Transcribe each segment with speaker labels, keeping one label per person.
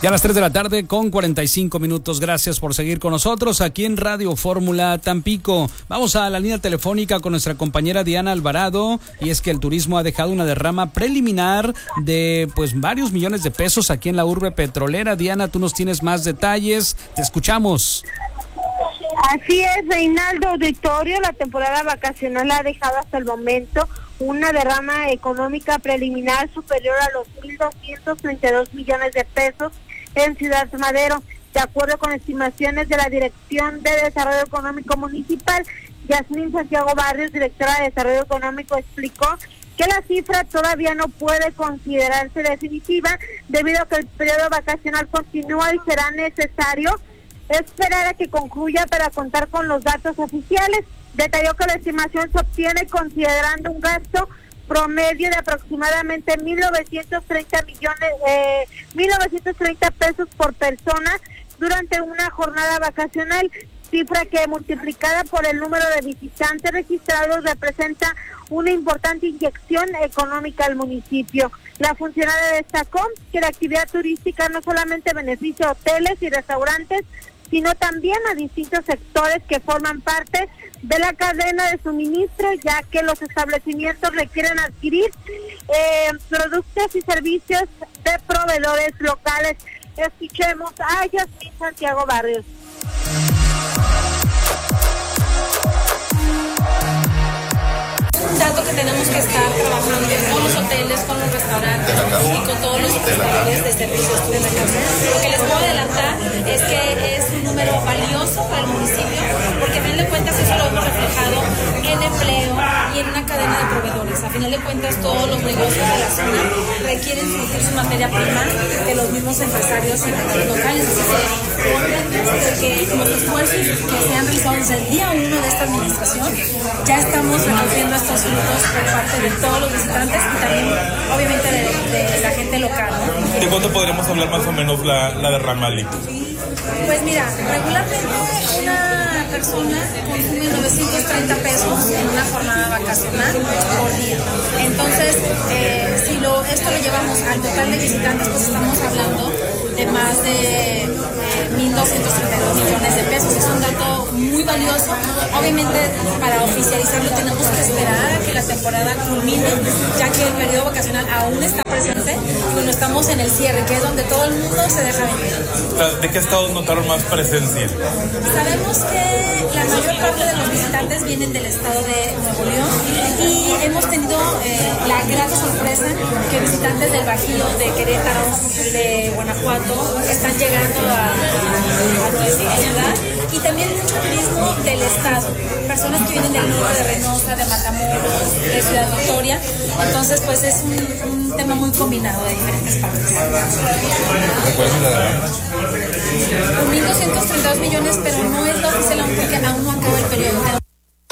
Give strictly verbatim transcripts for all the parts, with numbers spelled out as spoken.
Speaker 1: Ya a las tres de la tarde con cuarenta y cinco minutos. Gracias por seguir con nosotros aquí en Radio Fórmula Tampico. Vamos a la línea telefónica con nuestra compañera Diana Alvarado, y es que el turismo ha dejado una derrama preliminar de pues varios millones de pesos aquí en la urbe petrolera. Diana, tú nos tienes más detalles. Te escuchamos.
Speaker 2: Así es, Reinaldo Auditorio, la temporada vacacional ha dejado hasta el momento una derrama económica preliminar superior a los mil doscientos treinta y dos millones de pesos en Ciudad Madero. De acuerdo con estimaciones de la Dirección de Desarrollo Económico Municipal, Yasmín Santiago Barrios, directora de Desarrollo Económico, explicó que la cifra todavía no puede considerarse definitiva debido a que el periodo vacacional continúa y será necesario esperar a que concluya para contar con los datos oficiales. Detalló que la estimación se obtiene considerando un gasto promedio de aproximadamente mil novecientos treinta millones, eh, mil novecientos treinta pesos por persona durante una jornada vacacional, cifra que multiplicada por el número de visitantes registrados representa una importante inyección económica al municipio. La funcionaria destacó que la actividad turística no solamente beneficia a hoteles y restaurantes, sino también a distintos sectores que forman parte de la cadena de suministro, ya que los establecimientos requieren adquirir eh, productos y servicios de proveedores locales. Escuchemos a Yasmín Santiago Barrios.
Speaker 3: Un dato que tenemos que estar trabajando con los hoteles, con los restaurantes y con todos los prestadores de servicios turísticos. Lo que les puedo adelantar es que es un número valioso para el municipio, porque a final de cuentas eso lo hemos reflejado en empleo y en una cadena de proveedores. A final de cuentas todos los negocios de la zona requieren surtir su materia prima de los mismos empresarios y empresarios locales. Así que contentos de que los esfuerzos que se han realizado desde el día uno de esta administración ya estamos recogiendo estos frutos por parte de todos los visitantes y también obviamente de, de la gente local, ¿no?
Speaker 4: ¿De cuánto podríamos hablar más o menos la, la derrama, Ali?
Speaker 3: Pues mira, regularmente una persona consume novecientos treinta pesos en una jornada vacacional por día. Entonces, eh, si lo, esto lo llevamos al total de visitantes, pues estamos hablando de más de eh, mil doscientos treinta y dos millones de pesos. Es un dato muy valioso. Obviamente, para oficializarlo tenemos que esperar a que la temporada culmine, ya que el periodo vacacional aún está presente y bueno, estamos en el cierre, que es donde todo el mundo se deja venir.
Speaker 4: ¿De qué estados notaron más presencia?
Speaker 3: Sabemos que la mayor parte de los visitantes vienen del estado de Nuevo León y hemos tenido eh, la grata sorpresa que visitantes del Bajío, de Querétaro, de Guanajuato están llegando a, a, a nuestra ciudad, y también mucho turismo del estado, personas que vienen del norte de Reynosa, de Matamoros, de Ciudad Victoria. Entonces pues es un, un tema muy combinado de diferentes partes.
Speaker 4: ¿Recuerdan la derrama?
Speaker 3: mil doscientos treinta y dos millones, pero no es lo oficial aún porque aún no acabó el periodo.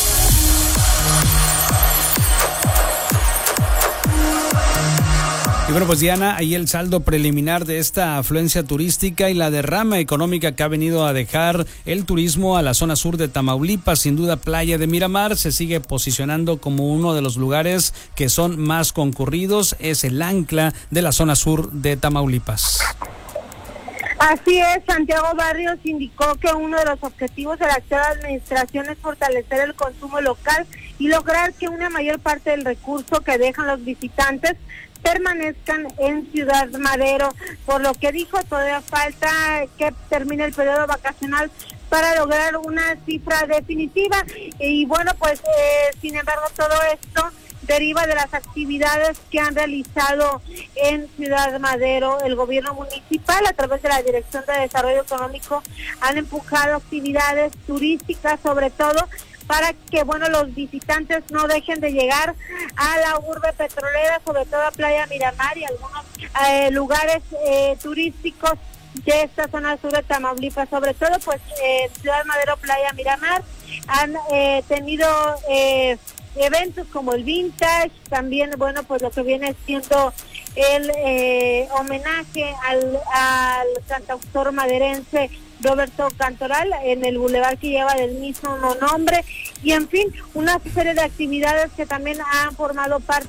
Speaker 1: Y bueno, pues Diana, ahí el saldo preliminar de esta afluencia turística y la derrama económica que ha venido a dejar el turismo a la zona sur de Tamaulipas. Sin duda, Playa de Miramar se sigue posicionando como uno de los lugares que son más concurridos. Es el ancla de la zona sur de Tamaulipas.
Speaker 2: Así es, Santiago Barrios indicó que uno de los objetivos de la actual administración es fortalecer el consumo local y lograr que una mayor parte del recurso que dejan los visitantes permanezcan en Ciudad Madero, por lo que dijo todavía falta que termine el periodo vacacional para lograr una cifra definitiva. Y bueno, pues eh, sin embargo todo esto deriva de las actividades que han realizado en Ciudad Madero. El gobierno municipal, a través de la Dirección de Desarrollo Económico, han empujado actividades turísticas, sobre todo para que, bueno, los visitantes no dejen de llegar a la urbe petrolera, sobre todo a Playa Miramar y algunos eh, lugares eh, turísticos de esta zona sur de Tamaulipas. Sobre todo, pues, eh, Ciudad Madero, Playa Miramar, han eh, tenido eh, eventos como el Vintage, también, bueno, pues lo que viene siendo el eh, homenaje al, al cantautor maderense Roberto Cantoral en el bulevar que lleva del mismo nombre, y en fin, una serie de actividades que también han formado parte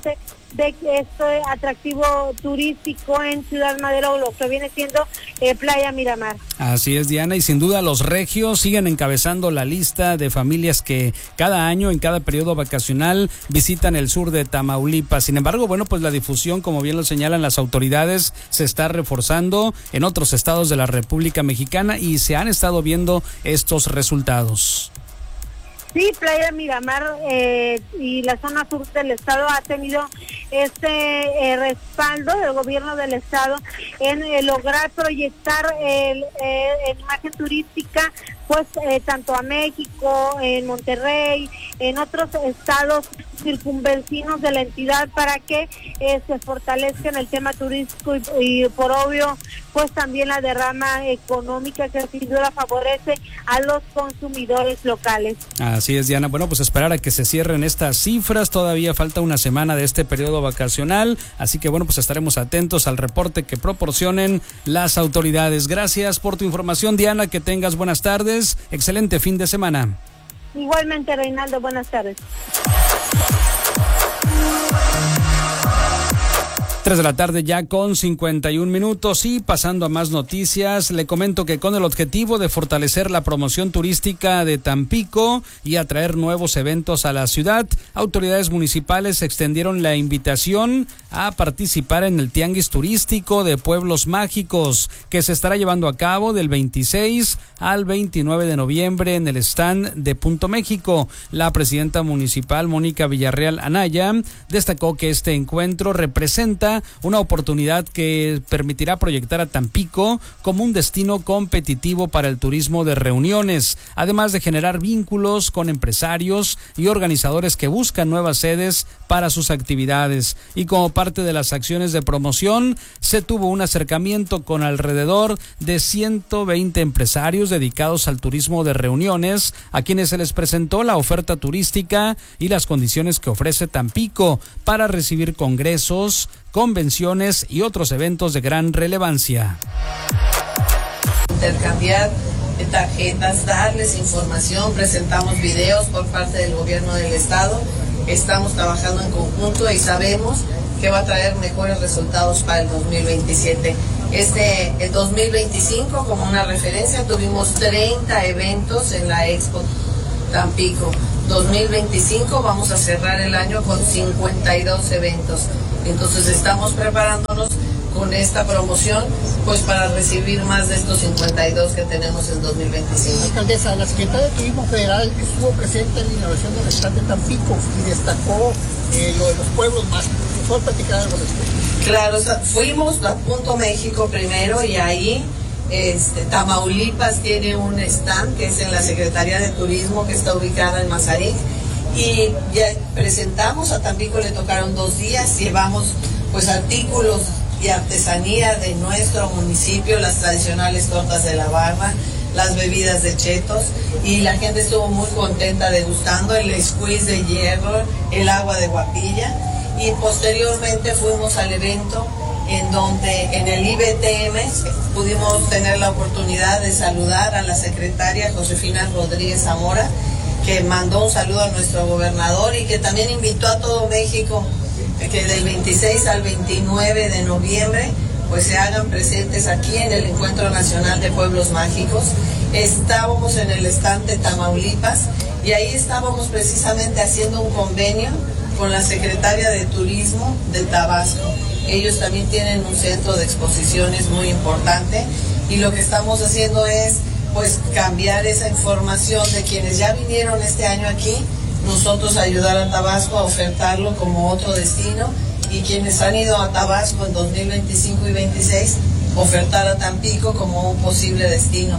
Speaker 2: de este atractivo turístico en Ciudad Madero, lo que viene siendo eh, Playa Miramar.
Speaker 1: Así es, Diana, y sin duda los regios siguen encabezando la lista de familias que cada año, en cada periodo vacacional, visitan el sur de Tamaulipas. Sin embargo, bueno, pues la difusión, como bien lo señalan las autoridades, se está reforzando en otros estados de la República Mexicana y se han estado viendo estos resultados.
Speaker 2: Sí, Playa Miramar eh, y la zona sur del estado ha tenido este eh, respaldo del gobierno del estado en eh, lograr proyectar el, eh, en imagen turística, pues eh, tanto a México, en Monterrey, en otros estados circunvecinos de la entidad, para que eh, se fortalezca en el tema turístico y, y por obvio pues también la derrama económica que sin duda favorece a los consumidores locales.
Speaker 1: Así es, Diana. Bueno, pues esperar a que se cierren estas cifras. Todavía falta una semana de este periodo vacacional, así que bueno, pues estaremos atentos al reporte que proporcionen las autoridades. Gracias por tu información, Diana, que tengas buenas tardes, excelente fin de semana.
Speaker 2: Igualmente, Reinaldo, buenas tardes.
Speaker 1: Tres de la tarde ya con cincuenta y un minutos y pasando a más noticias, le comento que con el objetivo de fortalecer la promoción turística de Tampico y atraer nuevos eventos a la ciudad, autoridades municipales extendieron la invitación a participar en el Tianguis Turístico de Pueblos Mágicos, que se estará llevando a cabo del veintiséis al veintinueve de noviembre en el stand de Punto México. La presidenta municipal, Mónica Villarreal Anaya, destacó que este encuentro representa una oportunidad que permitirá proyectar a Tampico como un destino competitivo para el turismo de reuniones, además de generar vínculos con empresarios y organizadores que buscan nuevas sedes para sus actividades. Y como parte de las acciones de promoción, se tuvo un acercamiento con alrededor de ciento veinte empresarios dedicados al turismo de reuniones, a quienes se les presentó la oferta turística y las condiciones que ofrece Tampico para recibir congresos, convenciones y otros eventos de gran relevancia.
Speaker 5: Intercambiar tarjetas, darles información, presentamos videos por parte del gobierno del estado, estamos trabajando en conjunto y sabemos que va a traer mejores resultados para el dos mil veintisiete. Este, el dos mil veinticinco, como una referencia, tuvimos treinta eventos en la Expo Tampico. dos mil veinticinco vamos a cerrar el año con cincuenta y dos eventos. Entonces estamos preparándonos con esta promoción pues para recibir más de estos cincuenta y dos que tenemos en dos mil veinticinco.
Speaker 6: Alcaldesa, la Secretaría de Turismo Federal estuvo presente en la inauguración del stand de Tampico y destacó eh, lo de los pueblos mágicos. ¿Puedo platicar algo de esto?
Speaker 5: Claro, o sea, fuimos a Punto México primero y ahí este, Tamaulipas tiene un stand que es en la Secretaría de Turismo que está ubicada en Mazarik. Y ya presentamos a Tampico, le tocaron dos días, llevamos pues artículos y artesanía de nuestro municipio, las tradicionales tortas de la barra, las bebidas de chetos, y la gente estuvo muy contenta degustando el squeeze de hierro, el agua de guapilla, y posteriormente fuimos al evento en donde en el I B T M pudimos tener la oportunidad de saludar a la secretaria Josefina Rodríguez Zamora, que mandó un saludo a nuestro gobernador y que también invitó a todo México que del veintiséis al veintinueve de noviembre pues se hagan presentes aquí en el Encuentro Nacional de Pueblos Mágicos. Estábamos en el stand de Tamaulipas y ahí estábamos precisamente haciendo un convenio con la Secretaria de Turismo de Tabasco. Ellos también tienen un centro de exposiciones muy importante y lo que estamos haciendo es pues cambiar esa información de quienes ya vinieron este año aquí, nosotros ayudar a Tabasco a ofertarlo como otro destino, y quienes han ido a Tabasco en dos mil veinticinco y veintiséis, ofertar a Tampico como un posible destino.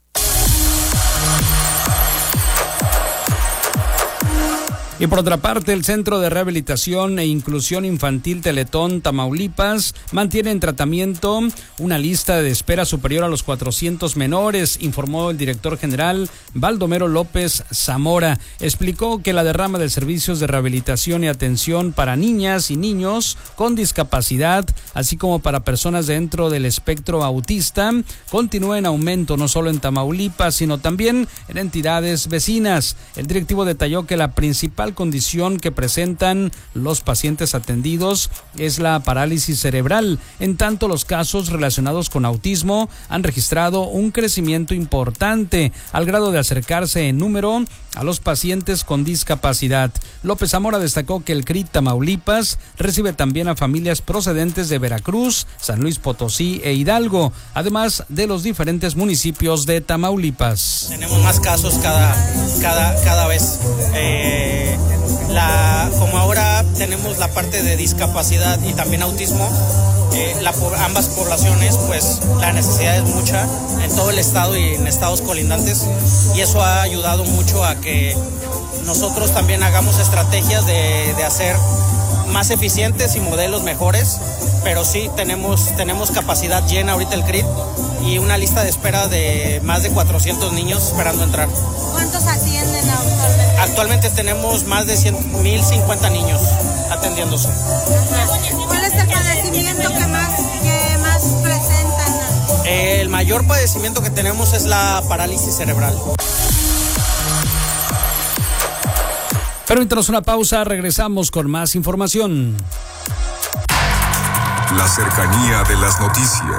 Speaker 1: Y por otra parte, el Centro de Rehabilitación e Inclusión Infantil Teletón Tamaulipas mantiene en tratamiento una lista de espera superior a los cuatrocientos menores, informó el director general Baldomero López Zamora. Explicó que la derrama de servicios de rehabilitación y atención para niñas y niños con discapacidad, así como para personas dentro del espectro autista, continúa en aumento no solo en Tamaulipas, sino también en entidades vecinas. El directivo detalló que la principal principal condición que presentan los pacientes atendidos es la parálisis cerebral. En tanto, los casos relacionados con autismo han registrado un crecimiento importante, al grado de acercarse en número a los pacientes con discapacidad. López Zamora destacó que el C R I Tamaulipas recibe también a familias procedentes de Veracruz, San Luis Potosí e Hidalgo, además de los diferentes municipios de Tamaulipas.
Speaker 7: Tenemos más casos cada, cada, cada vez. Eh, la, como ahora tenemos la parte de discapacidad y también autismo, eh, la, ambas poblaciones, pues la necesidad es mucha en todo el estado y en estados colindantes, y eso ha ayudado mucho a que nosotros también hagamos estrategias de, de hacer más eficientes y modelos mejores, pero sí tenemos, tenemos capacidad llena ahorita el C R I T y una lista de espera de más de cuatrocientos niños esperando entrar.
Speaker 8: ¿Cuántos atienden actualmente?
Speaker 7: Actualmente tenemos más de mil cincuenta niños atendiéndose.
Speaker 8: ¿Cuál es el padecimiento que más, que más presentan?
Speaker 7: Eh, el mayor padecimiento que tenemos es la parálisis cerebral.
Speaker 1: Permítanos una pausa, regresamos con más información.
Speaker 9: La cercanía de las noticias.